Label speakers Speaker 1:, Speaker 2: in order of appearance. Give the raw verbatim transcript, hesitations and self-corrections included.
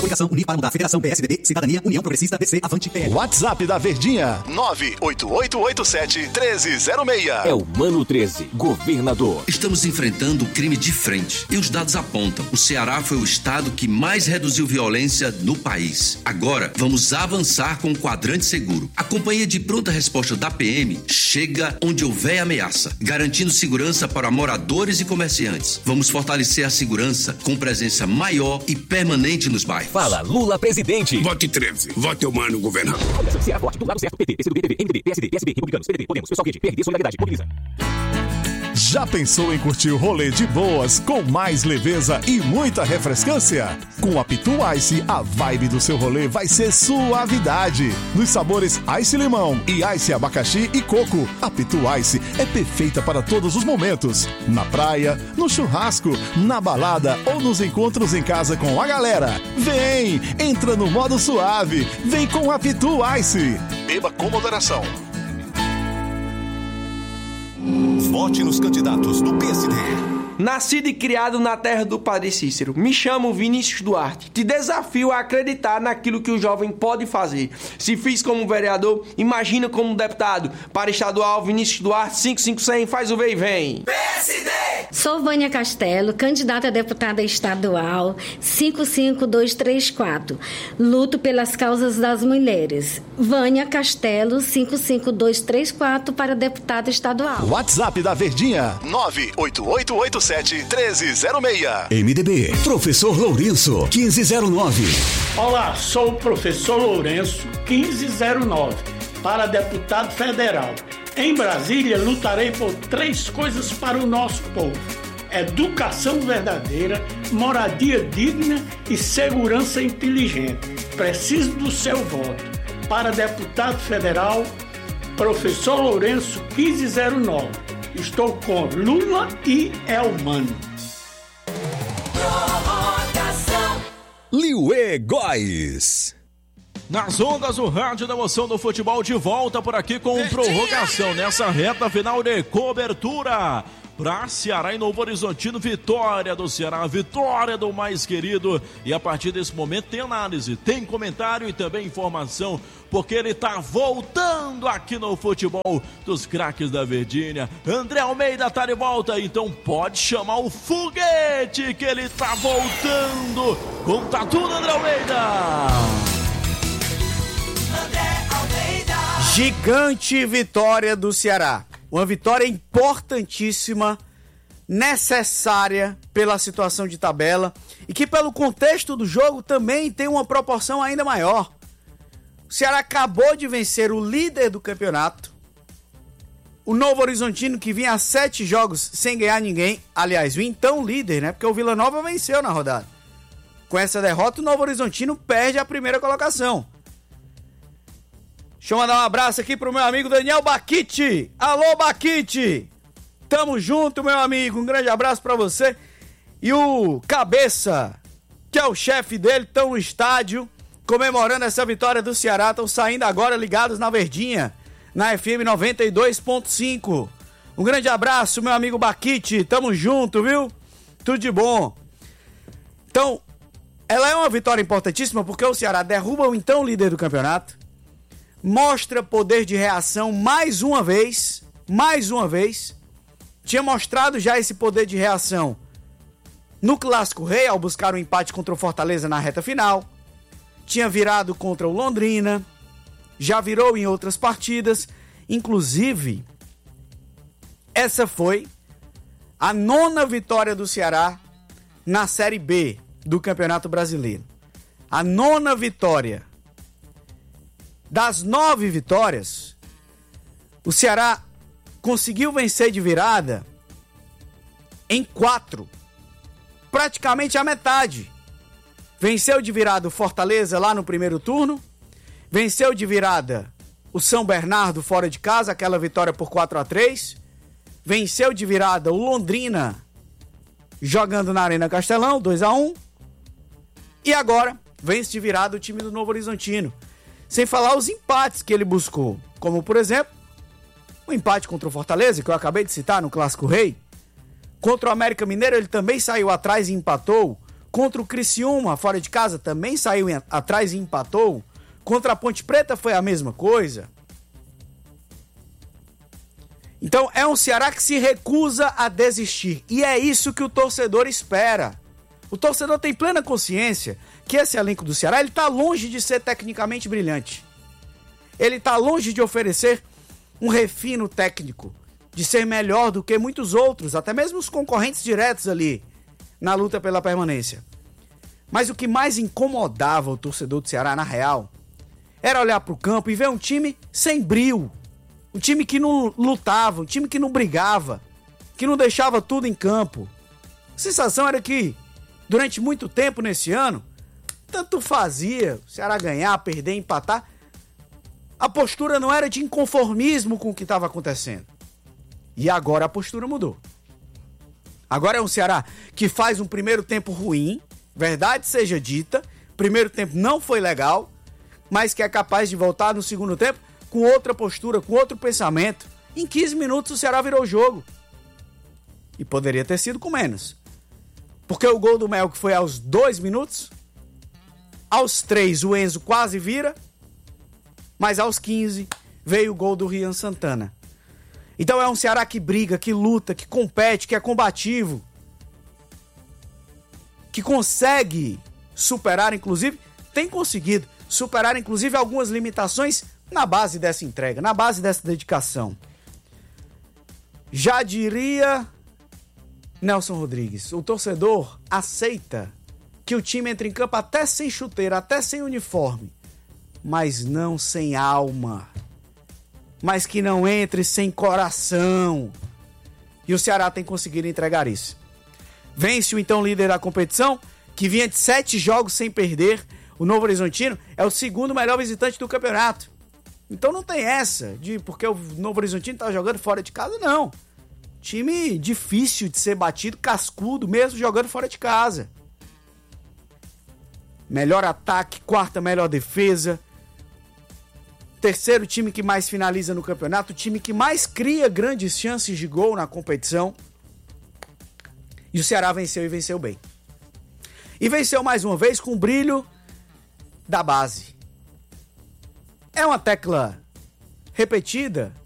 Speaker 1: Coligação Unir para Mudar. Federação P S D B, Cidadania, União Progressista, D C, Avante, P L.
Speaker 2: WhatsApp da Verdinha, nove oito oito oito sete um três zero seis.
Speaker 3: É o Mano treze, governador.
Speaker 4: Estamos enfrentando o crime de frente e os dados apontam. O Ceará foi o estado que mais reduziu violência no país. Agora, vamos avançar com o quadrante seguro. A Companhia de Pronta Resposta da P M chega onde houver ameaça, garantindo segurança para moradores e comerciantes. Vamos fortalecer a segurança com presença maior e permanente nos bairros.
Speaker 3: Fala Lula presidente.
Speaker 5: Vote treze. Vote o Mano governador.
Speaker 3: Ceará forte, do lado certo, P T, P C do B, M D B, P S D, P S B, Republicanos, P D B, Podemos, Pessoal Quente, P R D, Solidariedade, Mobiliza.
Speaker 2: Já pensou em curtir o rolê de boas, com mais leveza e muita refrescância? Com a Pitu Ice, a vibe do seu rolê vai ser suavidade. Nos sabores Ice Limão e Ice Abacaxi e Coco, a Pitu Ice é perfeita para todos os momentos. Na praia, no churrasco, na balada ou nos encontros em casa com a galera. Vem, entra no modo suave, vem com a Pitu Ice. Beba com moderação. Vote nos candidatos do P S D.
Speaker 6: Nascido e criado na terra do Padre Cícero, me chamo Vinícius Duarte. Te desafio a acreditar naquilo que o jovem pode fazer. Se fiz como vereador, imagina como deputado. Para estadual, Vinícius Duarte, cinco cinco zero zero, faz o vem e vem.
Speaker 7: P S D! Sou Vânia Castelo, candidata a deputada estadual, cinco cinco dois três quatro. Luto pelas causas das mulheres. Vânia Castelo, cinco cinco dois três quatro, para deputada estadual.
Speaker 2: WhatsApp da Verdinha, nove oito oito oito sete um três zero seis.
Speaker 8: M D B, Professor Lourenço, quinze zero nove.
Speaker 9: Olá, sou o professor Lourenço, quinze zero nove, para deputado federal. Em Brasília, lutarei por três coisas para o nosso povo: educação verdadeira, moradia digna e segurança inteligente. Preciso do seu voto. Para deputado federal, professor Lourenço, quinze zero nove. Estou com Lula e Elmano.
Speaker 8: Liuê Góes.
Speaker 10: Nas ondas, o rádio da emoção do futebol de volta por aqui com prorrogação nessa reta final de cobertura. Para Ceará e Novo Horizontino, vitória do Ceará, vitória do mais querido. E a partir desse momento tem análise, tem comentário e também informação, porque ele tá voltando aqui no futebol dos craques da Verdinha. André Almeida tá de volta, então pode chamar o foguete que ele tá voltando. Conta tudo, André Almeida.
Speaker 11: Gigante vitória do Ceará. Uma vitória importantíssima, necessária pela situação de tabela e que pelo contexto do jogo também tem uma proporção ainda maior. O Ceará acabou de vencer o líder do campeonato, o Novo Horizontino, que vinha a sete jogos sem ganhar ninguém. Aliás, o então líder, né? Porque o Vila Nova venceu na rodada. Com essa derrota, o Novo Horizontino perde a primeira colocação. Deixa eu mandar um abraço aqui pro meu amigo Daniel Baquite. Alô, Baquite! Tamo junto, meu amigo. Um grande abraço pra você. E o Cabeça, que é o chefe dele, estão no estádio comemorando essa vitória do Ceará. Estão saindo agora ligados na Verdinha, na F M noventa e dois ponto cinco. Um grande abraço, meu amigo Baquite. Tamo junto, viu? Tudo de bom. Então, ela é uma vitória importantíssima porque o Ceará derruba o então líder do campeonato, mostra poder de reação mais uma vez, mais uma vez. Tinha mostrado já esse poder de reação no Clássico Rei, ao buscar um empate contra o Fortaleza na reta final. Tinha virado contra o Londrina, já virou em outras partidas. Inclusive, essa foi a nona vitória do Ceará na Série B do Campeonato Brasileiro. A nona vitória. Das nove vitórias, o Ceará conseguiu vencer de virada em quatro. Praticamente a metade. Venceu de virada o Fortaleza lá no primeiro turno. Venceu de virada o São Bernardo fora de casa, aquela vitória por quatro a três. Venceu de virada o Londrina jogando na Arena Castelão, dois a um. E agora vence de virada o time do Novo Horizontino. Sem falar os empates que ele buscou, como por exemplo, o empate contra o Fortaleza, que eu acabei de citar no Clássico Rei. Contra o América Mineiro ele também saiu atrás e empatou Contra o Criciúma, fora de casa, também saiu em, atrás e empatou. Contra a Ponte Preta foi a mesma coisa. Então é um Ceará que se recusa a desistir. E é isso que o torcedor espera. O torcedor tem plena consciência que esse elenco do Ceará ele está longe de ser tecnicamente brilhante. Ele está longe de oferecer um refino técnico, de ser melhor do que muitos outros, até mesmo os concorrentes diretos ali na luta pela permanência. Mas o que mais incomodava o torcedor do Ceará, na real, era olhar para o campo e ver um time sem brio. Um time que não lutava, um time que não brigava, que não deixava tudo em campo. A sensação era que, durante muito tempo nesse ano, tanto fazia o Ceará ganhar, perder, empatar. A postura não era de inconformismo com o que estava acontecendo. E agora a postura mudou. Agora é um Ceará que faz um primeiro tempo ruim, verdade seja dita, primeiro tempo não foi legal, mas que é capaz de voltar no segundo tempo com outra postura, com outro pensamento. Em quinze minutos o Ceará virou o jogo. E poderia ter sido com menos. Porque o gol do Mel que foi aos dois minutos, aos três o Enzo quase vira, mas aos quinze veio o gol do Rian Santana. Então é um Ceará que briga, que luta, que compete, que é combativo, que consegue superar, inclusive, tem conseguido superar, inclusive, algumas limitações na base dessa entrega, na base dessa dedicação. Já diria Nelson Rodrigues, o torcedor aceita que o time entre em campo até sem chuteira, até sem uniforme, mas não sem alma. Mas que não entre sem coração. E o Ceará tem conseguido entregar isso. Vence o então líder da competição, que vinha de sete jogos sem perder. O Novo Horizontino é o segundo melhor visitante do campeonato. Então não tem essa de porque o Novo Horizontino tá jogando fora de casa, não. Time difícil de ser batido, cascudo, mesmo jogando fora de casa. Melhor ataque, quarta melhor defesa. Terceiro time que mais finaliza no campeonato, time que mais cria grandes chances de gol na competição. E o Ceará venceu e venceu bem. E venceu mais uma vez com o brilho da base. É uma tecla repetida